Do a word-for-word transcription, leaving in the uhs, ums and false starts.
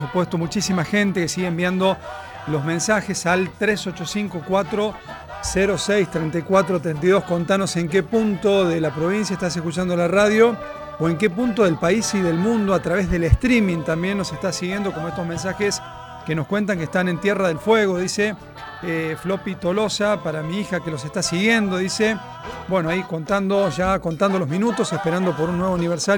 Por supuesto, muchísima gente que sigue enviando los mensajes al tres ocho cinco, cuatro cero seis, tres cuatro tres dos. Contanos en qué punto de la provincia estás escuchando la radio o en qué punto del país y del mundo a través del streaming también nos estás siguiendo, como estos mensajes que nos cuentan que están en Tierra del Fuego, dice eh, Floppy Tolosa, para mi hija que los está siguiendo, dice, bueno, ahí contando, ya contando los minutos, esperando por un nuevo aniversario.